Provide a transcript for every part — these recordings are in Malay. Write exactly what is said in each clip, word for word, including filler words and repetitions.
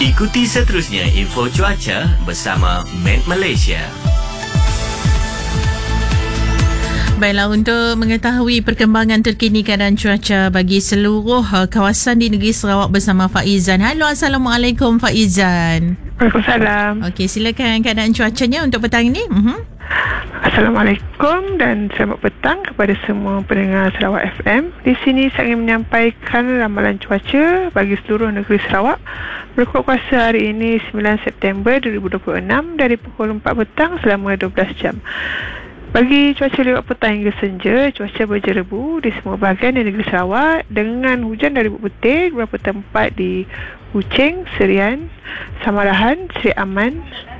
Ikuti seterusnya info cuaca bersama Met Malaysia. Baiklah, untuk mengetahui perkembangan terkini keadaan cuaca bagi seluruh uh, kawasan di negeri Sarawak bersama Faizan. Halo, Assalamualaikum Faizan. Waalaikumsalam. Okey, silakan keadaan cuacanya untuk petang ini. Uh-huh. Assalamualaikum dan selamat petang kepada semua pendengar Sarawak F M. Di sini saya ingin menyampaikan ramalan cuaca bagi seluruh negeri Sarawak berkuat kuasa hari ini sembilan September dua ribu dua puluh enam dari pukul empat petang selama dua belas jam. Bagi cuaca lewat petang hingga senja, cuaca berjerebu di semua bahagian di negeri Sarawak dengan hujan dari berpetir beberapa tempat di Kuching, Serian, Samarahan, Seri Aman,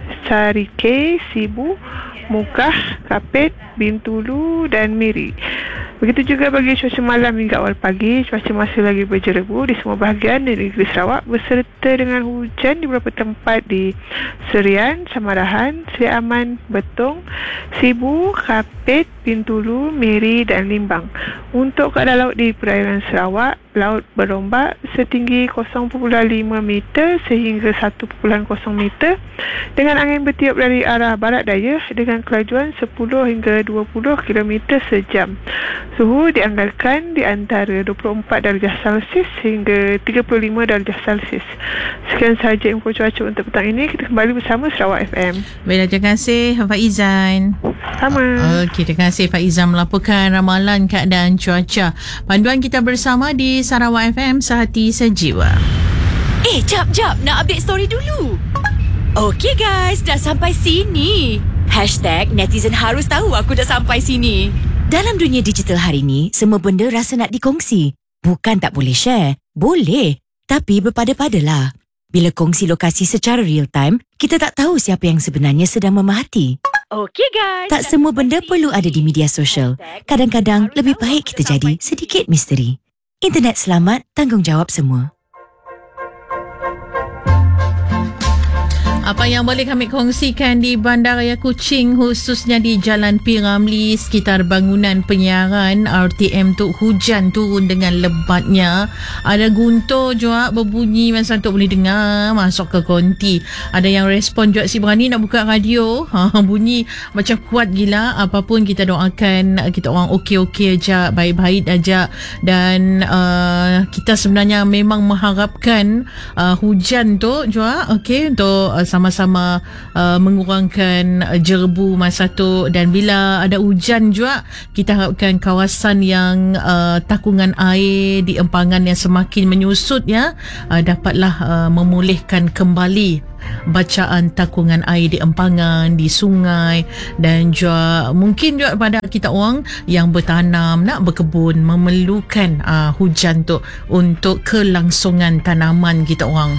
Sarike, Sibu, Mukah, Kapit, Bintulu dan Miri. Begitu juga bagi cuaca malam hingga awal pagi, cuaca masih lagi berjerebu di semua bahagian di negeri Sarawak berserta dengan hujan di beberapa tempat di Serian, Samarahan, Seri Aman, Betong, Sibu, Kapit, Bintulu, Miri dan Limbang. Untuk keadaan laut di perairan Sarawak, laut berombak setinggi kosong perpuluhan lima meter sehingga satu perpuluhan kosong meter dengan angin bertiup dari arah barat daya dengan kelajuan sepuluh hingga dua puluh kilometer sejam. Suhu dianggarkan di antara dua puluh empat darjah Celsius hingga tiga puluh lima darjah Celsius. Sekian sahaja info cuaca untuk petang ini. Kita kembali bersama Sarawak F M. Baiklah, terima kasih Faizan. Sama. Okey, terima kasih Faizan melaporkan ramalan keadaan cuaca. Panduan kita bersama di Sarawak F M, Sehati Sejiwa. Eh, jap, jap. Nak update story dulu. Okey guys, dah sampai sini. Hashtag netizen harus tahu aku dah sampai sini. Dalam dunia digital hari ni, semua benda rasa nak dikongsi. Bukan tak boleh share. Boleh. Tapi berpada-padalah. Bila kongsi lokasi secara real time, kita tak tahu siapa yang sebenarnya sedang memerhati. Okey guys. Tak semua benda perlu ada di media sosial. Kadang-kadang lebih baik kita jadi sedikit misteri. Internet selamat, tanggungjawab semua. Apa yang boleh kami kongsikan di Bandaraya Kuching, khususnya di Jalan P. Ramlee, sekitar bangunan penyiaran R T M tu hujan turun dengan lebatnya. Ada guntur juga berbunyi, masa tu boleh dengar masuk ke konti. Ada yang respon juga, si berani nak buka radio, ha, bunyi macam kuat gila. Apapun kita doakan, kita orang okey-okey aja, baik-baik aja. Dan uh, kita sebenarnya memang mengharapkan uh, hujan tu juga okey untuk uh, sama-sama uh, mengurangkan uh, jerebu masa tu. Dan bila ada hujan juga, kita harapkan kawasan yang uh, takungan air di empangan yang semakin menyusut ya, uh, dapatlah uh, memulihkan kembali bacaan takungan air di empangan, di sungai, dan juga mungkin juga pada kita orang yang bertanam, nak berkebun, memerlukan uh, hujan tu untuk kelangsungan tanaman kita orang.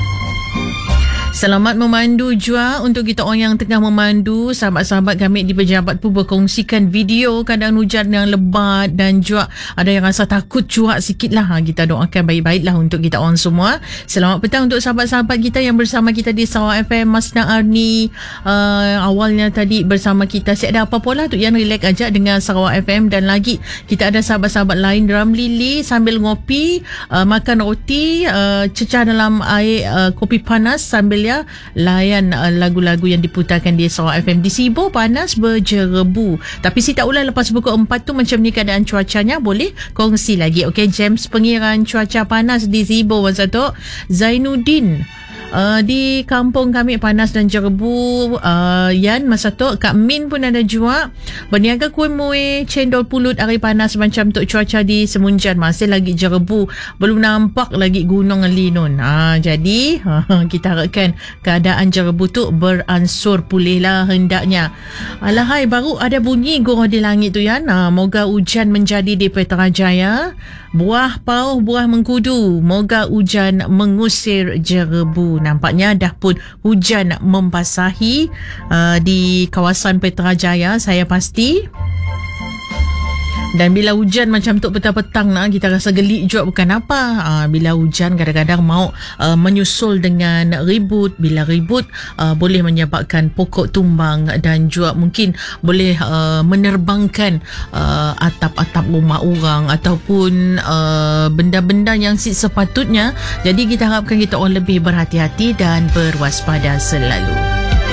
Selamat memandu juga untuk kita orang yang tengah memandu. Sahabat-sahabat kami di pejabat pun berkongsikan video keadaan hujan yang lebat, dan juga ada yang rasa takut cuak sikit lah. Kita doakan baik-baiklah untuk kita orang semua. Selamat petang untuk sahabat-sahabat kita yang bersama kita di Sarawak F M. Masna Arni uh, awalnya tadi bersama kita. Siap ada apa-apa lah tu yang relax aja dengan Sarawak F M. Dan lagi kita ada sahabat-sahabat lain Ramlili sambil ngopi, uh, makan roti, uh, cecah dalam air uh, kopi panas sambil ya layan uh, lagu-lagu yang diputarkan di Sarawak F M. Di Sibu panas berjerebu, tapi si tak ulah lepas pukul empat tu macam ni keadaan cuacanya, boleh kongsi lagi. Okey, James pengiran cuaca panas di Sibu masa tu. Zainuddin Uh, di kampung kami panas dan jerebu. uh, Yan masa tu. Kak Min pun ada juga berniaga kuih muih, cendol pulut hari panas macam tu. Cuaca di Semunjan masih lagi jerebu, belum nampak lagi Gunung Linun. ha, Jadi uh, kita harapkan keadaan jerebu tu beransur pulih lah hendaknya. Alahai, baru ada bunyi gurau di langit tu Yan. ha, Moga hujan menjadi di Putrajaya. Buah pauh, buah mengkudu, moga hujan mengusir jerebu. Nampaknya dah pun hujan membasahi uh, di kawasan Putrajaya, saya pasti. Dan bila hujan macam tu petang-petang nak kita rasa gelik juga bukan apa. Uh, bila hujan kadang-kadang mau uh, menyusul dengan ribut. Bila ribut uh, boleh menyebabkan pokok tumbang dan juga mungkin boleh uh, menerbangkan uh, atap-atap rumah orang ataupun uh, benda-benda yang sepatutnya. Jadi kita harapkan kita orang lebih berhati-hati dan berwaspada selalu.